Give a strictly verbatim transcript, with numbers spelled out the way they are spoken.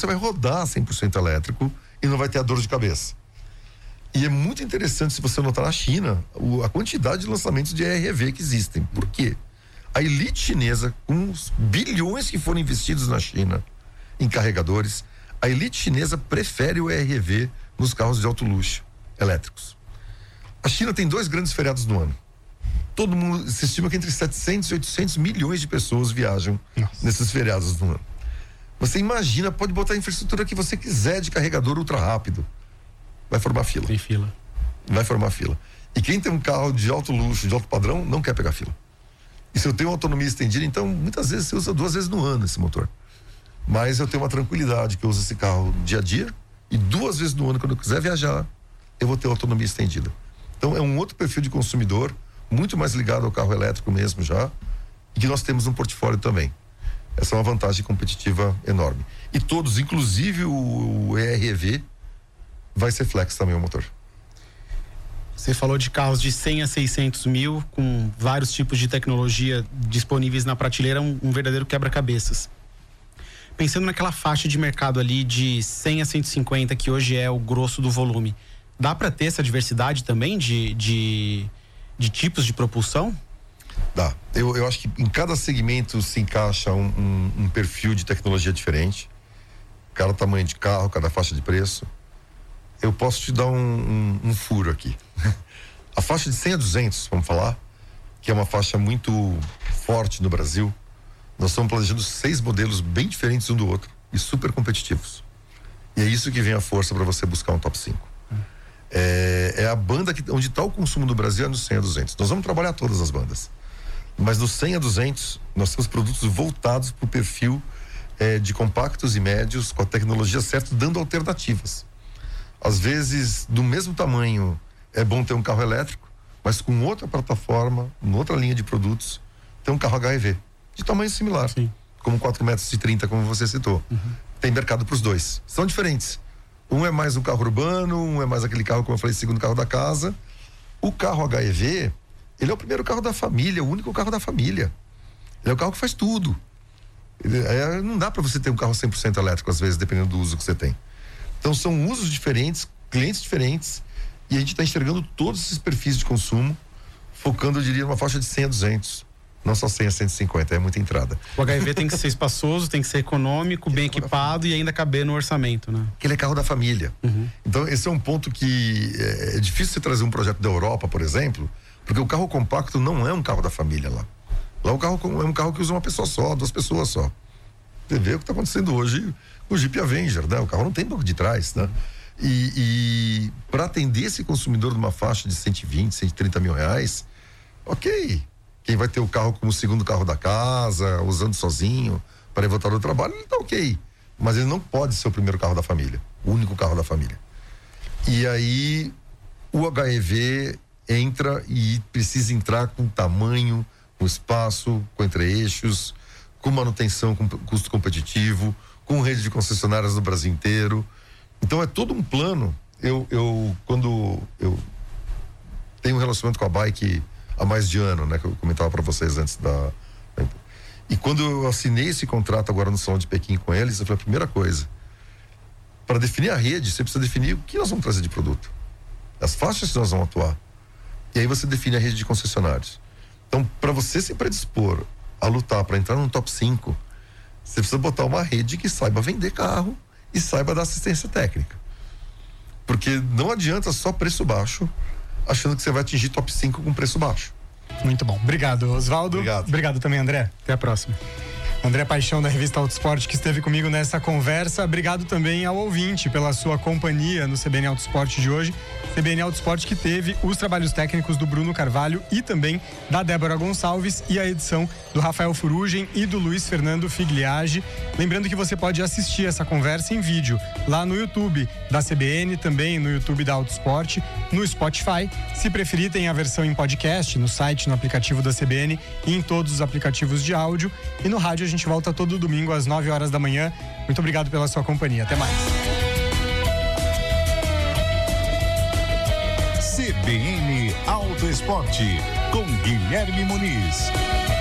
você vai rodar cem por cento elétrico e não vai ter a dor de cabeça. E é muito interessante, se você notar na China, o, a quantidade de lançamentos de E R V que existem. Por quê? A elite chinesa, com os bilhões que foram investidos na China em carregadores, a elite chinesa prefere o E R V nos carros de alto luxo elétricos. A China tem dois grandes feriados no ano. Todo mundo, se estima que entre setecentos e oitocentos milhões de pessoas viajam Nossa. nesses feriados no ano. Você imagina, pode botar a infraestrutura que você quiser de carregador ultra rápido. Vai formar fila. Tem fila. Vai formar fila. E quem tem um carro de alto luxo, de alto padrão, não quer pegar fila. E se eu tenho autonomia estendida, então muitas vezes você usa duas vezes no ano esse motor. Mas eu tenho uma tranquilidade que eu uso esse carro dia a dia e duas vezes no ano, quando eu quiser viajar, eu vou ter autonomia estendida. Então é um outro perfil de consumidor, muito mais ligado ao carro elétrico mesmo já, e que nós temos um portfólio também. Essa é uma vantagem competitiva enorme. E todos, inclusive o, o E R V, vai ser flex também o motor. Você falou de carros de cem a seiscentos mil, com vários tipos de tecnologia disponíveis na prateleira, um, um verdadeiro quebra-cabeças. Pensando naquela faixa de mercado ali de cem a cento e cinquenta, que hoje é o grosso do volume, dá para ter essa diversidade também de, de, de tipos de propulsão? Dá. Eu, eu acho que em cada segmento se encaixa um, um, um perfil de tecnologia diferente. Cada tamanho de carro, cada faixa de preço. Eu posso te dar um, um, um furo aqui. A faixa de cem a duzentos, vamos falar, que é uma faixa muito forte no Brasil. Nós estamos planejando seis modelos bem diferentes um do outro e super competitivos. E é isso que vem a força para você buscar um top cinco. Hum. É, é a banda que, onde está o consumo do Brasil, é no cem a duzentos. Nós vamos trabalhar todas as bandas. Mas no cem a duzentos, nós temos produtos voltados para o perfil é, de compactos e médios, com a tecnologia certa, dando alternativas. Às vezes, do mesmo tamanho, é bom ter um carro elétrico, mas com outra plataforma, com outra linha de produtos, ter um carro H E V, de tamanho similar. Sim. Como quatro metros e trinta, como você citou. Uhum. Tem mercado para os dois. São diferentes. Um é mais um carro urbano, um é mais aquele carro, como eu falei, segundo carro da casa. O carro H E V, ele é o primeiro carro da família, o único carro da família. Ele é o carro que faz tudo. Ele é, não dá para você ter um carro cem por cento elétrico, às vezes, dependendo do uso que você tem. Então são usos diferentes, clientes diferentes, e a gente está enxergando todos esses perfis de consumo, focando, eu diria, numa faixa de cem a duzentos, não só cem a cento e cinquenta, é muita entrada. O H E V tem que ser espaçoso, tem que ser econômico, bem equipado e ainda caber no orçamento, né? Que ele é carro da família. Uhum. Então esse é um ponto que é, é difícil você trazer um projeto da Europa, por exemplo, porque o carro compacto não é um carro da família lá. Lá o carro é um carro que usa uma pessoa só, duas pessoas só. Você vê o que está acontecendo hoje o Jeep Avenger, né? O carro não tem banco de trás, né? E, e para atender esse consumidor numa faixa de cento e vinte, cento e trinta mil reais, ok. Quem vai ter o carro como segundo carro da casa, usando sozinho, para ir voltar do trabalho, ele tá ok. Mas ele não pode ser o primeiro carro da família, o único carro da família. E aí, o H E V entra e precisa entrar com tamanho, com espaço, com entre-eixos, com manutenção, com custo competitivo, com rede de concessionárias no Brasil inteiro. Então é todo um plano. Eu, eu quando eu tenho um relacionamento com a Bike há mais de ano, né, que eu comentava para vocês antes da... E quando eu assinei esse contrato agora no Salão de Pequim com eles, eu falei, a primeira coisa, para definir a rede, você precisa definir o que nós vamos trazer de produto, as faixas que nós vamos atuar, e aí você define a rede de concessionários. Então, para você se predispor a lutar para entrar num top cinco, você precisa botar uma rede que saiba vender carro e saiba dar assistência técnica. Porque não adianta só preço baixo, achando que você vai atingir top cinco com preço baixo. Muito bom. Obrigado, Osvaldo. Obrigado. Obrigado também, André. Até a próxima. André Paixão, da revista Auto Esporte, que esteve comigo nessa conversa. Obrigado também ao ouvinte pela sua companhia no C B N Auto Esporte de hoje. C B N Auto Esporte que teve os trabalhos técnicos do Bruno Carvalho e também da Débora Gonçalves e a edição do Rafael Furugem e do Luiz Fernando Figliage. Lembrando que você pode assistir essa conversa em vídeo lá no YouTube da C B N, também no YouTube da Auto Esporte, no Spotify. Se preferir, tem a versão em podcast, no site, no aplicativo da C B N e em todos os aplicativos de áudio. E no rádio a gente volta todo domingo às nove horas da manhã. Muito obrigado pela sua companhia. Até mais. C B N Auto Esporte com Guilherme Muniz.